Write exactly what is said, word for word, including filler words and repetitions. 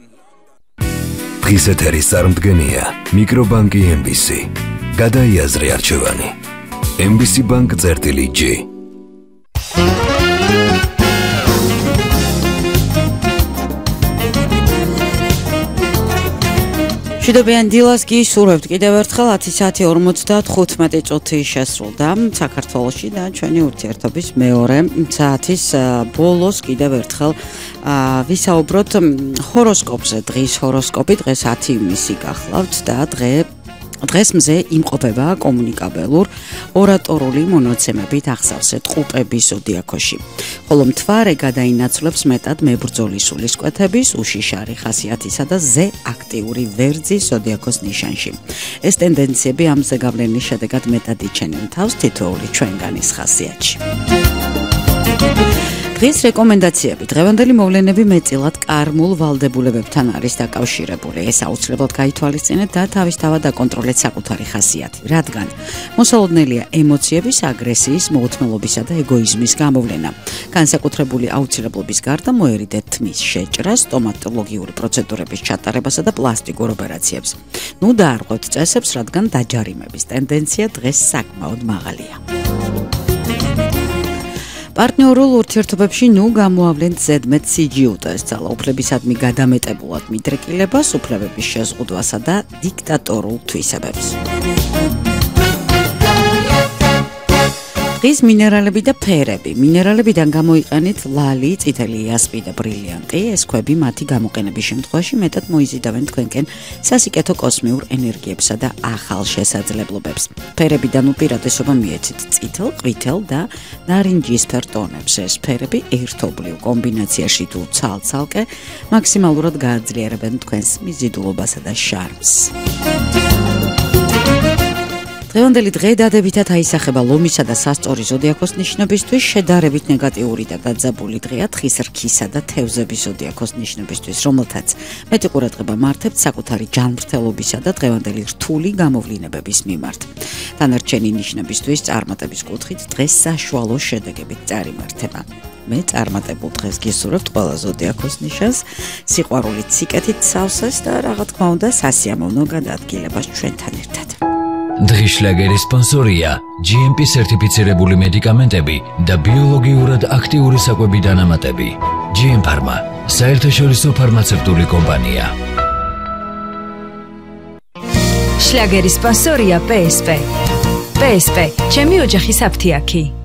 დღის ეთერის წარმდგენია მიკრობანკი ემ ბი სი. გადაიაზრე არჩევანი. ემ ბი სი ბანკ წერტილი ჯი. შედობიან დილას გისურვებთ კიდევ ერთხელ ათი საათი ორმოცდათხუთმეტი წუთი შესრულდა საქართველოში და ჩვენი ურთიერთობის მეორე საათის ბოლოს კიდევ ერთხელ ვისაუბროთ ჰოროსკოპზე. დღის ჰოროსკოპი დღეს ათი ივნისი გახლავთ და დღე დღეს მზე იმყოფება კომუნიკაბელურ ორატორული მონაცემებით აღსავსეთ ყუპების ზოდიაქოში. ხოლო მთვარე გადაინაცვლებს მეტად მებრძოლი სულისკვეთების, უშიშარი ხასიათისა და ზე აქტიური ვერძის ზოდიაქოს ნიშანში. ეს ტენდენციები ამ ზეგავლენის შედეგად მეტად იჩენენ თავს თითოეული ჩვენგანის ხასიათში. დღის რეკომენდაციები. დღევანდელი მოვლენები მეტწილად კარმულ ვალდებულებებთან არის დაკავშირებული. ეს აუცილებლად გაითვალისწინეთ და თავისთავად აკონტროლეთ საკუთარი ხასიათი, რადგან მოსალოდნელია ემოციების, აგრესიის, მოუთმელობისა და ეგოიზმის გამოვლენა. განსაკუთრებული აუცილებლობის გარდა მოერიდეთ თმის შეჭრას, სტომატოლოგიური პროცედურების ჩატარებასა და პლასტიკურ ოპერაციებს. ნუ დაარღვევთ წესებს, რადგან დაჯარიმების ტენდენცია დღეს საკმაოდ მაღალია. პარტნიორულ ურთიერთობებში ნუ გამოავლენთ ზედმეტ სიჯიუტეს, ძალაუფლებისადმი გადამეტებულად მიდრეკილებას, უფლებების შეზღუდვასა და დიქტატორულ თვისებებს. დღის მინერალები და ფერები. მინერალებიდან გამოიყენეთ ლალი, წითელი იასპი და ბრილიანტი. ეს ქვები მათი გამოყენების შემთხვევაში მეტად მოიზიდავენ თქვენკენ სასიკეთო კოსმიურ ენერგიებსა და ახალ შესაძლებლობებს. ფერებიდან უპირატესობა მიეცით წითელ, ყვითელ და ნარინჯისფერ ტონებს. ეს ფერები ერთობლივ კომბინაციაში თუ ცალ-ცალკე მაქსიმალურად გააძლიერებენ თქვენს მიზიდულობასა და შარმს. დღევანდელი დღე დადებითად აისახება ლომისა და სასწორი ზოდიაქოს ნიშნებისთვის, შედარებით ნეგატიური და დაძაბული დღეა თხის რქისა და თევზების ზოდიაქოს ნიშნებისთვის, რომელთაც მეტი ყურადღება მართებთ საკუთარი ჯანმრთელობისა და დღევანდელი რთული გამოვლინებების მიმართ. დანარჩენი ნიშნებისთვის წარმატების კუთხით დღეს საშუალო შედეგებით წარიმართება. მე წარმატებულ დღეს გისურვებთ ყველა ზოდიაქოს ნიშანს, სიყვარულით, სიკეთით სავსეს და რა თქმა უნდა სასიამოვნო გადაადგილებას ჩვენთან ერთად. დღის შლაგერის სპონსორია ჯი ემ პი სერტიფიცირებული მედიკამენტები და ბიოლოგიურად აქტიური საკვები დანამატები. ჯი ემ ფარმა, საერთაშორისო ფარმაცევტული კომპანია. შლაგერის სპონსორია პე ეს პე. პე ეს პე, ჩემი ოჯახის აფთიაქი.